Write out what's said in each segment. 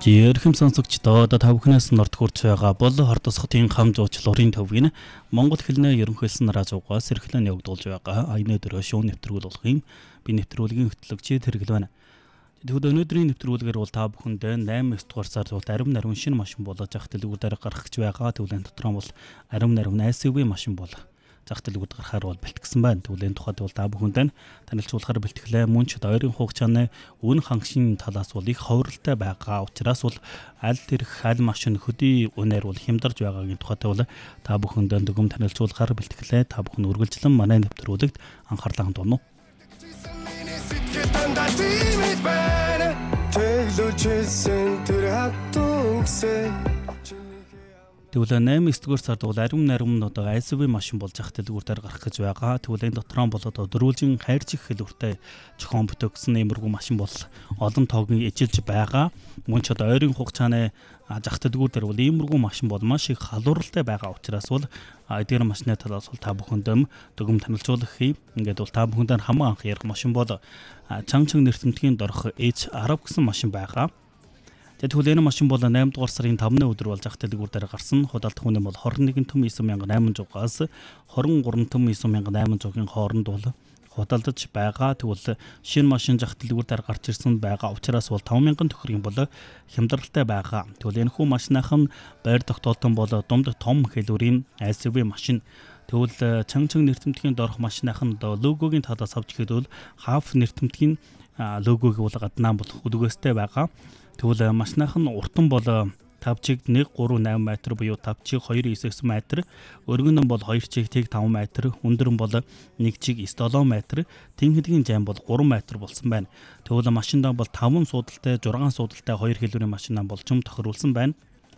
Ерхэм сонсогчдоо та бүхнээс норд хүрч байгаа бол хордосхотын хам зуучлалын төвгийн Монгол хэлний ерөнхийлсөн радиогоос эрхлэн явагдуулж байгаа аяны дөрөв шоу нэвтрүүлэг болох юм. Би нэвтрүүлгийн хөтлөгч Тэргэл байна. Тэгвэл өнөөдрийн нэвтрүүлгээр бол та бүхэндээ 8-9 дугаар сар зуут арим нарийн шинэ машин болж зах дэлгүүрээр гарах гэж байгаа. Тэгвэл энэ дотор нь бол арим нарийн SUV машин бол зах дэлгүүрд гарахаар бол бэлтгэсэн байна. Тэгвэл энэ тухайд бол та бүхэндээ танилцуулахаар бэлтгэлээ. Мөн ч ойрын хугацааны үн хангашийн талаас бол их ховролтой байгаа учраас бол аль тэрх аль машин хөдий үнээр бол хямдарч байгаагийн тухайд бол та бүхэндээ дүгм танилцуулахаар бэлтгэлээ. Та бүхэн үргэлжлэн манай нэвтрүүлэгт анхаарлаа хандуулна уу. Тэгвэл 8-9 дугаар сард бол арим нарим одоо SUV машин болж зах дэлгүүрээр гарах гэж байгаа. Тэгвэл энэ дотор нь бол одоо дөрвөлжин хайрцаг хэлбэртэй зохион бүтээсэн иймэрхүү машин бол олон тоогийн эжилж байгаа. Мөн ч одоо ойрын хугацааны зах дэлгүүрээр бол иймэрхүү машин бол маш их халууралтай байгаа учраас бол эдгээр машины талаас бол та бүхэндээ дүгм танилцуулах хий. Ингээд бол та бүхэндээ хамгийн анх ярих машин бол чанга нэртэмтгийн дорх H10 гэсэн машин байгаа. Тэгвэл энэ машин бол 8 дугаар сарын 5-ны өдөр бол зах дэлгүүрээр гарсан. Худалдах үнэ бол 21,9,800-аас 23,9,800-ийн хооронд бол худалдаж байгаа. Тэгвэл шинэ машин зах дэлгүүрээр гарч ирсэн байгаа учраас бол 5,000 төгрөгийн бол хямдралтай байгаа. Тэгвэл энэхүү машиных нь байр тогтоолтон бол дунд том хэлбэрийн SUV машин. Тэгвэл чанга нэртэмтгийн дорх машиных нь логогийн талаас авч ихэд бол хаф нэртэмтгийн логог бол гаднаа бол хөдөгөөстэй байгаа. Тэгвэл машиных нь уртан бол 5 чиг 138 м буюу 5 чиг 299 м, өргөн нь бол 2 чиг 5 м, өндөр нь бол 1 чиг 97 м, тэнхимийн зам бол 3 м болсон байна. Тэгвэл машиндаа бол 5 суудалтай 6 суудалтай 2 хэлбэрийн машинаа болжм тохируулсан байна.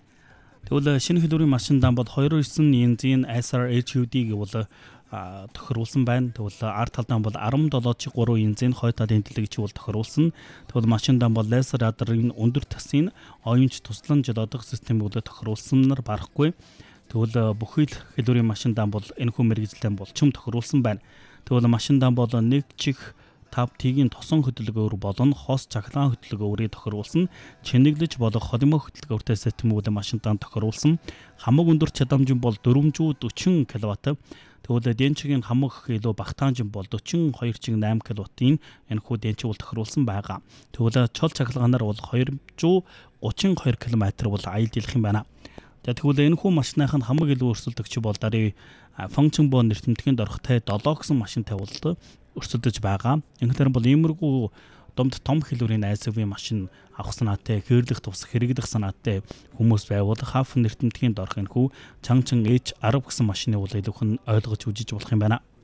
Тэгвэл шинэ хэлбэрийн машиндаа бол 29 инзийн Acer HUD гэвэл тохируулсан байна. Тэгвэл арт талдаа бол 17.3 инзийн хой талын дэлгэч бол тохируулсан. Тэгвэл машиндаа бол лазер радрын өндөр тасын оюунч тусламж лодох систем бол тохируулсанаар барахгүй. Тэгвэл бүхий л хэлбэрийн машиндаа бол энэхүү мэргэжлэн болчм тохируулсан байна. Тэгвэл машиндаа бол 1 чих 5 тигийн тосон хөдөлгөөр болон хос цахилгаан хөдөлгөөрийг тохируулсан. Чинэглэж болох холимог хөдөлгөөртэй системүүд машиндаа тохируулсан. Хамаг өндөр чадамж бол 440 кВт. Тэгвэл денчигийн хамаг илүү багтаамж бол 42.8 кВт-ийн энэхүү денч бол тохируулсан байгаа. Тэгвэл чол цахилгаанаар бол 232 км бол аял дийлэх юм байна. Тэгвэл энэхүү машиных нь хамаг илүү өрсөлдөгч бол дарыг функцэн боо нэртэмтгийн дорхтой 7 гэсэн машинтай бол өрсөлдөж байгаа. Ингэхээр бол иймэрхүү домд том хэлбэрийн SUV машин авах санаатай, хэрэглэх тус хэрэглэх санаатай хүмүүс байвал хаф нэртэмтгийн дорх энэхүү чанга H10 гэсэн машины бол илүүхэн ойлгож үжиж болох юм байна.